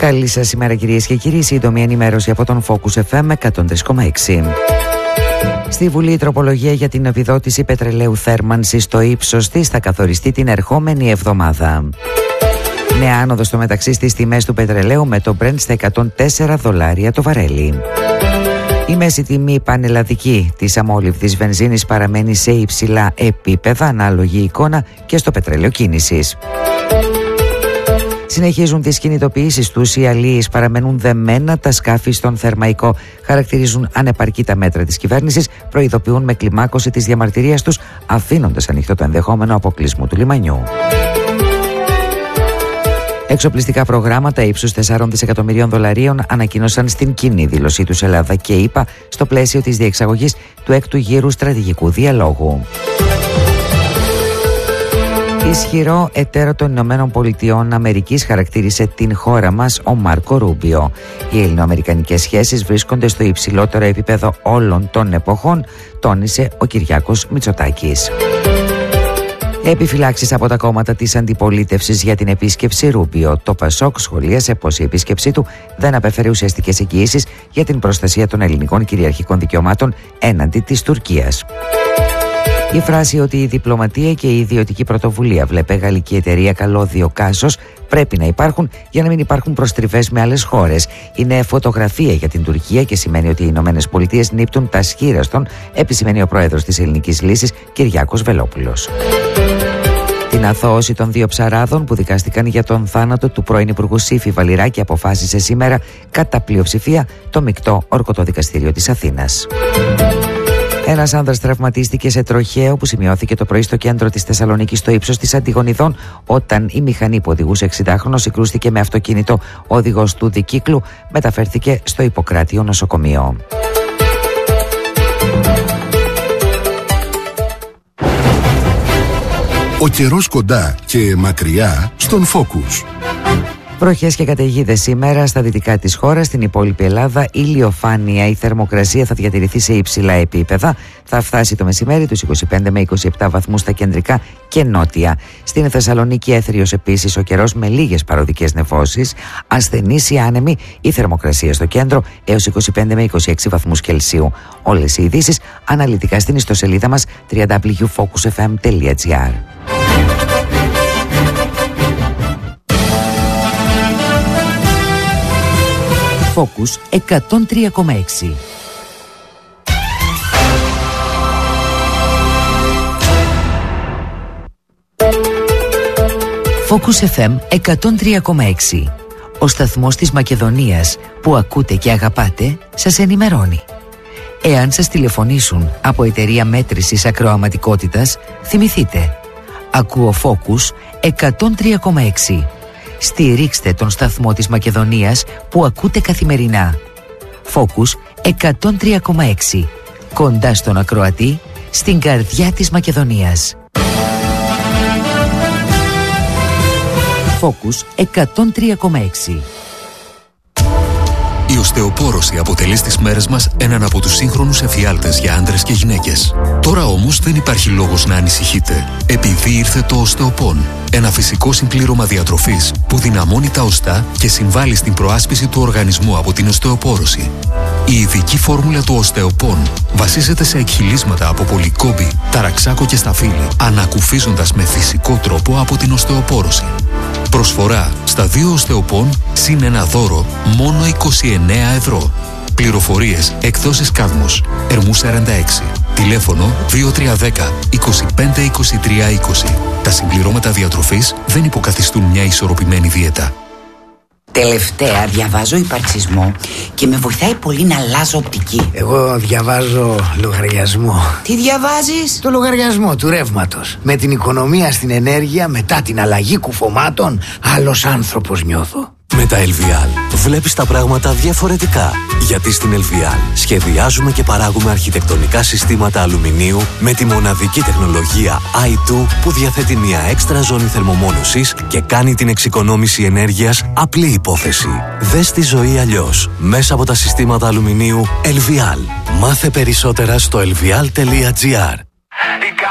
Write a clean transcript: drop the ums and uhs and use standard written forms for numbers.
Καλή σας ημέρα κυρίες και κύριοι, σύντομη ενημέρωση από τον Focus FM 103,6. Στη Βουλή η τροπολογία για την επιδότηση πετρελαίου θέρμανσης στο ύψος της θα καθοριστεί την ερχόμενη εβδομάδα. Νέα άνοδο στο μεταξύ στις τιμές του πετρελαίου με το Brent στα $104 το βαρέλι. Η μέση τιμή πανελλαδική της αμόλυβδης βενζίνης παραμένει σε υψηλά επίπεδα, ανάλογη εικόνα και στο πετρέλαιο κίνησης. Συνεχίζουν τις κινητοποιήσεις τους, οι αλίεις παραμένουν δεμένα, τα σκάφη στον Θερμαϊκό χαρακτηρίζουν ανεπαρκή τα μέτρα της κυβέρνησης, προειδοποιούν με κλιμάκωση της διαμαρτυρίας τους, αφήνοντας ανοιχτό το ενδεχόμενο αποκλεισμού του λιμανιού. Εξοπλιστικά προγράμματα ύψους $4 δισεκατομμυρίων ανακοίνωσαν στην κοινή δήλωσή τους Ελλάδα και ΗΠΑ στο πλαίσιο της διεξαγωγής του 6ου γύρου στρατηγικού διαλόγου. Ισχυρό εταίρο των Ηνωμένων Πολιτειών Αμερικής χαρακτήρισε την χώρα μας ο Μάρκο Ρούμπιο. Οι ελληνοαμερικανικές σχέσεις βρίσκονται στο υψηλότερο επίπεδο όλων των εποχών, τόνισε ο Κυριάκος Μητσοτάκης. Επιφυλάξεις από τα κόμματα της αντιπολίτευσης για την επίσκεψη Ρούμπιο. Το ΠΑΣΟΚ σχολίασε πως η επίσκεψή του δεν απέφερε ουσιαστικές εγγυήσεις για την προστασία των ελληνικών κυριαρχικών δικαιωμάτων έναντι της Τουρκίας. Η φράση ότι η διπλωματία και η ιδιωτική πρωτοβουλία, βλέπε γαλλική εταιρεία Καλώδιο Κάσος, πρέπει να υπάρχουν για να μην υπάρχουν προστριβές με άλλες χώρες, είναι φωτογραφία για την Τουρκία και σημαίνει ότι οι Ηνωμένες Πολιτείες νύπτουν τα σχήραστον, επισημαίνει ο πρόεδρος της Ελληνικής Λύσης Κυριάκος Βελόπουλος. Την αθώωση των 2 ψαράδων που δικάστηκαν για τον θάνατο του πρώην Υπουργού Σύφη Βαλιράκη αποφάσισε σήμερα κατά πλειοψηφία το μεικτό ορκωτό δικαστήριο της Αθήνας. Ένας άνδρας τραυματίστηκε σε τροχαίο που σημειώθηκε το πρωί στο κέντρο της Θεσσαλονίκης στο ύψος της Αντιγονιδών, όταν η μηχανή που οδηγούσε 60χρονο συγκρούστηκε με αυτοκίνητο. Ο οδηγός του δικύκλου μεταφέρθηκε στο Ιπποκράτιο νοσοκομείο. Ο καιρός κοντά και μακριά στον Focus. Βροχές και καταιγίδες σήμερα στα δυτικά της χώρας, στην υπόλοιπη Ελλάδα ηλιοφάνεια. Η θερμοκρασία θα διατηρηθεί σε υψηλά επίπεδα. Θα φτάσει το μεσημέρι τους 25 με 27 βαθμούς στα κεντρικά και νότια. Στην Θεσσαλονίκη έθριος επίσης ο καιρός με λίγες παροδικές νεφώσεις. Ασθενής ή άνεμη η θερμοκρασία στο κέντρο έως 25 με 26 βαθμούς Κελσίου. Όλες οι ειδήσεις αναλυτικά στην ιστοσελίδα μας www.focusfm.gr. Focus 103,6. Focus FM 103,6. Ο σταθμός της Μακεδονίας που ακούτε και αγαπάτε σας ενημερώνει. Εάν σας τηλεφωνήσουν από εταιρεία μέτρησης ακροαματικότητας, θυμηθείτε. Ακούω Focus 103,6. Στηρίξτε τον σταθμό της Μακεδονίας που ακούτε καθημερινά. Focus 103,6. Κοντά στον ακροατή, στην καρδιά της Μακεδονίας. Focus 103,6. Η οστεοπόρωση αποτελεί στις μέρες μας έναν από τους σύγχρονους εφιάλτες για άντρες και γυναίκες. Τώρα όμως δεν υπάρχει λόγος να ανησυχείτε, επειδή ήρθε το οστεοπόν. Ένα φυσικό συμπλήρωμα διατροφής που δυναμώνει τα οστά και συμβάλλει στην προάσπιση του οργανισμού από την οστεοπόρωση. Η ειδική φόρμουλα του οστεοπόν βασίζεται σε εκχυλίσματα από πολυκόμπη, ταραξάκο και σταφύλι, ανακουφίζοντας με φυσικό τρόπο από την οστεοπόρωση. Προσφορά στα 2 οστεοπόν συν ένα δώρο μόνο 29 ευρώ. Πληροφορίες εκδόσεις Κάδμος, Ερμού 46. Τηλέφωνο 2310 25 23 20. Τα συμπληρώματα διατροφής δεν υποκαθιστούν μια ισορροπημένη δίαιτα. Τελευταία διαβάζω υπαρξισμό και με βοηθάει πολύ να αλλάζω οπτική. Εγώ διαβάζω λογαριασμό. Τι διαβάζεις? Το λογαριασμό του ρεύματος. Με την οικονομία στην ενέργεια μετά την αλλαγή κουφωμάτων, άλλος άνθρωπος νιώθω. Με τα LVL βλέπεις τα πράγματα διαφορετικά. Γιατί στην LVL σχεδιάζουμε και παράγουμε αρχιτεκτονικά συστήματα αλουμινίου με τη μοναδική τεχνολογία i2 που διαθέτει μια έξτρα ζώνη θερμομόνωσης και κάνει την εξοικονόμηση ενέργειας απλή υπόθεση. Δες τη ζωή αλλιώς μέσα από τα συστήματα αλουμινίου LVL. Μάθε περισσότερα στο lvl.gr.